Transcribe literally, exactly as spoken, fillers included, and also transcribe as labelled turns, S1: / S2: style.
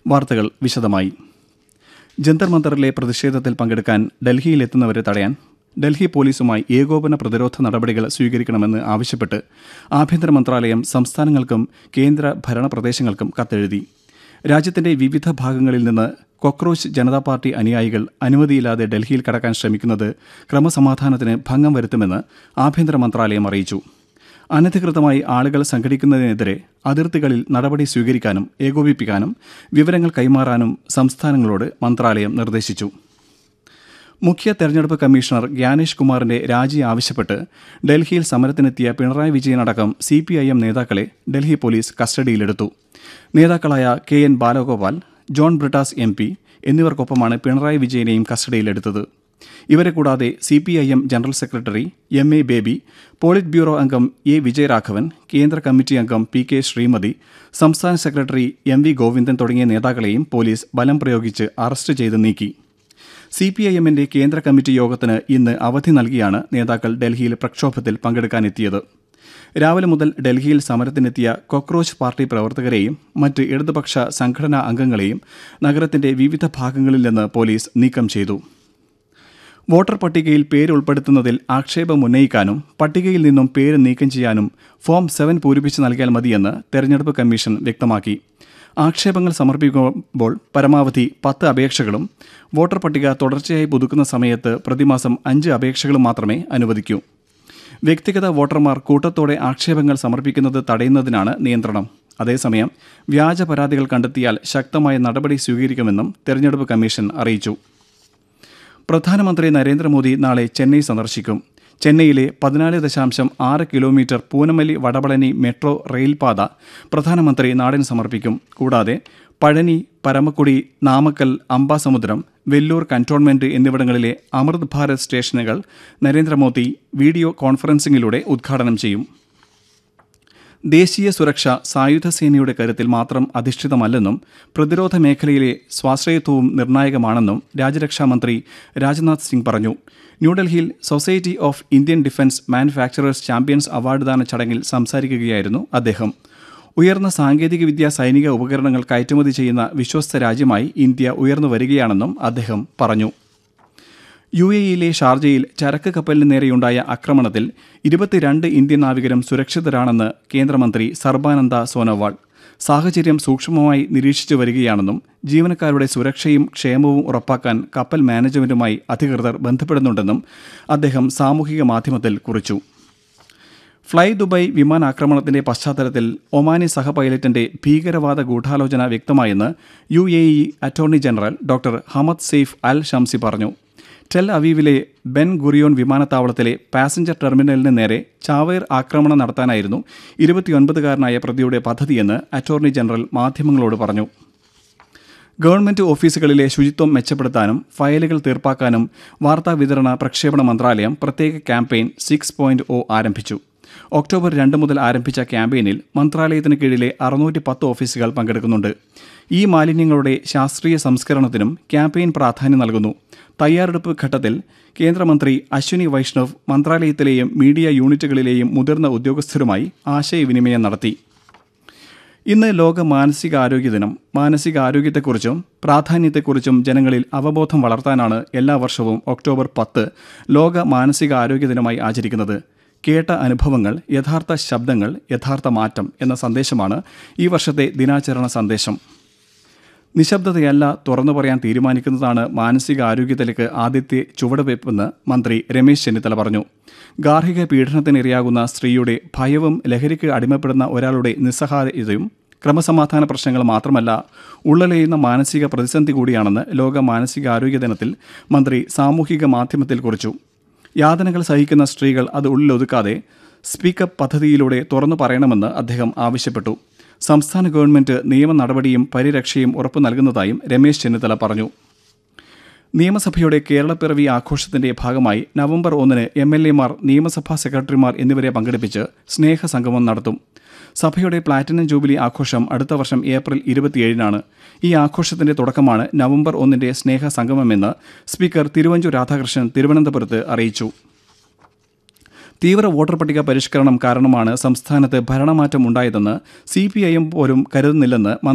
S1: വാർത്തകൾ വിശദമായി. ജന്തർ മന്ദറിലെ പ്രതിഷേധത്തിൽ പങ്കെടുക്കാൻ ഡൽഹിയിലെത്തുന്നവരെ തടയാൻ ഡൽഹി പോലീസുമായി ഏകോപന പ്രതിരോധ നടപടികൾ സ്വീകരിക്കണമെന്ന് ആവശ്യപ്പെട്ട് ആഭ്യന്തര മന്ത്രാലയം സംസ്ഥാനങ്ങൾക്കും കേന്ദ്ര ഭരണ പ്രദേശങ്ങൾക്കും കത്തെഴുതി. രാജ്യത്തിന്റെ വിവിധ ഭാഗങ്ങളിൽ നിന്ന് കോക്രോച്ച് ജനതാ പാർട്ടി അനുയായികൾ അനുമതിയില്ലാതെ ഡൽഹിയിൽ കടക്കാൻ ശ്രമിക്കുന്നത് ക്രമസമാധാനത്തിന് ഭംഗം വരുത്തുമെന്ന് ആഭ്യന്തര മന്ത്രാലയം അറിയിച്ചു. അനധികൃതമായി ആളുകൾ സംഘടിക്കുന്നതിനെതിരെ അതിർത്തികളിൽ നടപടി സ്വീകരിക്കാനും ഏകോപിപ്പിക്കാനും വിവരങ്ങൾ കൈമാറാനും സംസ്ഥാനങ്ങളോട് മന്ത്രാലയം നിർദ്ദേശിച്ചു. മുഖ്യ തെരഞ്ഞെടുപ്പ് കമ്മീഷണർ ഗ്യാനേഷ് കുമാറിന്റെ രാജി ആവശ്യപ്പെട്ട് ഡൽഹിയിൽ സമരത്തിനെത്തിയ Pinarayi വിജയനടക്കം C P I M നേതാക്കളെ ഡൽഹി പോലീസ് കസ്റ്റഡിയിലെടുത്തു. നേതാക്കളായ K N Balagopal, John Brittas M P എന്നിവർക്കൊപ്പമാണ് Pinarayi വിജയനെയും കസ്റ്റഡിയിലെടുത്തത്. ഇവരെ കൂടാതെ C P I M general secretary M A baby, polit bureau അംഗം എ വിജയരാഘവൻ, കേന്ദ്ര കമ്മിറ്റി അംഗം പി കെ ശ്രീമതി, സംസ്ഥാന സെക്രട്ടറി എം വി ഗോവിന്ദൻ തുടങ്ങിയ നേതാക്കളെയും പോലീസ് ബലം പ്രയോഗിച്ച് അറസ്റ്റ് ചെയ്ത് നീക്കി. സി പി ഐ എമ്മിന്റെ കേന്ദ്ര കമ്മിറ്റി യോഗത്തിന് ഇന്ന് അവധി നൽകിയാണ് നേതാക്കൾ ഡൽഹിയിൽ പ്രക്ഷോഭത്തിൽ പങ്കെടുക്കാനെത്തിയത്. രാവിലെ മുതൽ ഡൽഹിയിൽ സമരത്തിനെത്തിയ കോക്രോച്ച് പാർട്ടി പ്രവർത്തകരെയും മറ്റ് ഇടതുപക്ഷ സംഘടനാ അംഗങ്ങളെയും നഗരത്തിന്റെ വിവിധ ഭാഗങ്ങളിൽ നിന്ന് പോലീസ് നീക്കം ചെയ്തു. വോട്ടർ പട്ടികയിൽ പേര് ഉൾപ്പെടുത്തുന്നതിൽ ആക്ഷേപമുന്നയിക്കാനും പട്ടികയിൽ നിന്നും പേര് നീക്കം ചെയ്യാനും ഫോം സെവൻ പൂരിപ്പിച്ച് നൽകിയാൽ മതിയെന്ന് തെരഞ്ഞെടുപ്പ് കമ്മീഷൻ വ്യക്തമാക്കി. ആക്ഷേപങ്ങൾ സമർപ്പിക്കുമ്പോൾ പരമാവധി പത്ത് അപേക്ഷകളും വോട്ടർ പട്ടിക തുടർച്ചയായി പുതുക്കുന്ന സമയത്ത് പ്രതിമാസം അഞ്ച് അപേക്ഷകളും മാത്രമേ അനുവദിക്കൂ. വ്യക്തിഗത വോട്ടർമാർ കൂട്ടത്തോടെ ആക്ഷേപങ്ങൾ സമർപ്പിക്കുന്നത് തടയുന്നതിനാണ് നിയന്ത്രണം. അതേസമയം വ്യാജ പരാതികൾ കണ്ടെത്തിയാൽ ശക്തമായ നടപടി സ്വീകരിക്കുമെന്നും തെരഞ്ഞെടുപ്പ് കമ്മീഷൻ അറിയിച്ചു. പ്രധാനമന്ത്രി നരേന്ദ്രമോദി നാളെ ചെന്നൈ സന്ദർശിക്കും. ചെന്നൈയിലെ പതിനാല് ദശാംശം ആറ് കിലോമീറ്റർ പൂനമല്ലി വടപളനി മെട്രോ റെയിൽപാത പ്രധാനമന്ത്രി നാടിന് സമർപ്പിക്കും. കൂടാതെ പഴനി, പരമക്കുടി, നാമക്കൽ, അംബാസമുദ്രം, വെല്ലൂർ കന്റോൺമെന്റ് എന്നിവിടങ്ങളിലെ അമൃത് ഭാരത് സ്റ്റേഷനുകൾ നരേന്ദ്രമോദി വീഡിയോ കോൺഫറൻസിംഗിലൂടെ ഉദ്ഘാടനം ചെയ്യും. ദേശീയ സുരക്ഷ സായുധ സേനയുടെ കരുത്തിൽ മാത്രം അധിഷ്ഠിതമല്ലെന്നും പ്രതിരോധ മേഖലയിലെ സ്വാശ്രയത്വവും നിർണായകമാണെന്നും രാജ്യരക്ഷാമന്ത്രി രാജ്നാഥ് സിംഗ് പറഞ്ഞു. ന്യൂഡൽഹിയിൽ society of Indian defence manufacturers champions award ദാന ചടങ്ങിൽ സംസാരിക്കുകയായിരുന്നു അദ്ദേഹം. ഉയർന്ന സാങ്കേതികവിദ്യാ സൈനിക ഉപകരണങ്ങൾ കയറ്റുമതി ചെയ്യുന്ന വിശ്വസ്ത രാജ്യമായി ഇന്ത്യ ഉയർന്നു വരികയാണെന്നും അദ്ദേഹം പറഞ്ഞു. യു എ ഇയിലെ ഷാർജയിൽ ചരക്ക് കപ്പലിന് നേരെയുണ്ടായ ആക്രമണത്തിൽ ഇരുപത്തിരണ്ട് ഇന്ത്യൻ നാവികരും സുരക്ഷിതരാണെന്ന് കേന്ദ്രമന്ത്രി സർബാനന്ദ സോനോവാൾ. സാഹചര്യം സൂക്ഷ്മമായി നിരീക്ഷിച്ചു വരികയാണെന്നും ജീവനക്കാരുടെ സുരക്ഷയും ക്ഷേമവും ഉറപ്പാക്കാൻ കപ്പൽ മാനേജ്മെന്റുമായി അധികൃതർ ബന്ധപ്പെടുന്നുണ്ടെന്നും അദ്ദേഹം സാമൂഹിക മാധ്യമത്തിൽ കുറിച്ചു. ഫ്ളൈ ദുബായ് വിമാനാക്രമണത്തിന്റെ പശ്ചാത്തലത്തിൽ ഒമാനി സഹ പൈലറ്റിന്റെ ഭീകരവാദ ഗൂഢാലോചന വ്യക്തമായെന്ന് U A E attorney general doctor Hamad Saif അൽ ഷംസി പറഞ്ഞു. ടെൽ അവീവിലെ ബെൻ ഗുറിയോൺ വിമാനത്താവളത്തിലെ പാസഞ്ചർ ടെർമിനലിന് നേരെ ചാവേർ ആക്രമണം നടത്താനായിരുന്നു ഇരുപത്തിയൊൻപതുകാരനായ പ്രതിയുടെ പദ്ധതിയെന്ന് അറ്റോർണി ജനറൽ മാധ്യമങ്ങളോട് പറഞ്ഞു. ഗവൺമെന്റ് ഓഫീസുകളിലെ ശുചിത്വം മെച്ചപ്പെടുത്താനും ഫയലുകൾ തീർപ്പാക്കാനും വാർത്താ വിതരണ പ്രക്ഷേപണ മന്ത്രാലയം പ്രത്യേക ക്യാമ്പയിൻ സിക്സ് പോയിന്റ് ഒ ആരംഭിച്ചു. ഒക്ടോബർ രണ്ട് മുതൽ ആരംഭിച്ച ക്യാമ്പയിനിൽ മന്ത്രാലയത്തിന് കീഴിലെ അറുന്നൂറ്റി പത്ത് ഓഫീസുകൾ പങ്കെടുക്കുന്നുണ്ട്. ഈ മാലിന്യങ്ങളുടെ ശാസ്ത്രീയ സംസ്കരണത്തിനും ക്യാമ്പയിൻ പ്രാധാന്യം നൽകുന്നു. തയ്യാറെടുപ്പ് ഘട്ടത്തിൽ കേന്ദ്രമന്ത്രി അശ്വിനി വൈഷ്ണവ് മന്ത്രാലയത്തിലെയും മീഡിയ യൂണിറ്റുകളിലെയും മുതിർന്ന ഉദ്യോഗസ്ഥരുമായി ആശയവിനിമയം നടത്തി. ഇന്ന് ലോക മാനസികാരോഗ്യ ദിനം. മാനസികാരോഗ്യത്തെക്കുറിച്ചും പ്രാധാന്യത്തെക്കുറിച്ചും ജനങ്ങളിൽ അവബോധം വളർത്താനാണ് എല്ലാ വർഷവും ഒക്ടോബർ പത്ത് ലോക മാനസികാരോഗ്യ ദിനമായി ആചരിക്കുന്നത്. കേട്ട അനുഭവങ്ങൾ, യഥാർത്ഥ ശബ്ദങ്ങൾ, യഥാർത്ഥ മാറ്റം എന്ന സന്ദേശമാണ് ഈ വർഷത്തെ ദിനാചരണ സന്ദേശം. നിശബ്ദതയല്ല, തുറന്നു പറയാൻ തീരുമാനിക്കുന്നതാണ് മാനസികാരോഗ്യത്തിലേക്ക് ആദ്യത്തെ ചുവടുവയ്പ്പെന്ന് മന്ത്രി രമേശ് ചെന്നിത്തല പറഞ്ഞു. ഗാർഹിക പീഡനത്തിനിരയാകുന്ന സ്ത്രീയുടെ ഭയവും ലഹരിക്ക് അടിമപ്പെടുന്ന ഒരാളുടെ നിസ്സഹായതയും ക്രമസമാധാന പ്രശ്നങ്ങൾ മാത്രമല്ല, ഉള്ളലെയുന്ന മാനസിക പ്രതിസന്ധി കൂടിയാണെന്ന് ലോക മാനസികാരോഗ്യ ദിനത്തിൽ മന്ത്രി സാമൂഹിക മാധ്യമത്തിൽ കുറിച്ചു. യാതനകൾ സഹിക്കുന്ന സ്ത്രീകൾ അത് ഉള്ളിലൊതുക്കാതെ സ്പീക്കപ്പ് പദ്ധതിയിലൂടെ തുറന്നു പറയണമെന്ന് അദ്ദേഹം ആവശ്യപ്പെട്ടു. സംസ്ഥാന ഗവൺമെന്റ് നിയമ നടപടിയും പരിരക്ഷയും ഉറപ്പു നൽകുന്നതായും രമേശ് ചെന്നിത്തല പറഞ്ഞു. നിയമസഭയുടെ കേരളപ്പിറവി ആഘോഷത്തിന്റെ ഭാഗമായി നവംബർ ഒന്നിന് എം എൽ എമാർ, നിയമസഭാ സെക്രട്ടറിമാർ എന്നിവരെ പങ്കെടുപ്പിച്ച് സ്നേഹസംഗമം നടത്തും. സഭയുടെ പ്ലാറ്റിനം ജൂബിലി ആഘോഷം അടുത്ത വർഷം ഏപ്രിൽ ഇരുപത്തിയേഴിനാണ്. ഈ ആഘോഷത്തിന്റെ തുടക്കമാണ് നവംബർ ഒന്നിന്റെ സ്നേഹ സംഗമമെന്ന് സ്പീക്കർ തിരുവഞ്ചൂർ രാധാകൃഷ്ണൻ തിരുവനന്തപുരത്ത് അറിയിച്ചു. തീവ്ര വോട്ടർ പട്ടിക പരിഷ്കരണം കാരണമാണ് സംസ്ഥാനത്ത് ഭരണമാറ്റം ഉണ്ടായതെന്ന് സി പി ഐ എം പോലും കരുതുന്നില്ലെന്ന്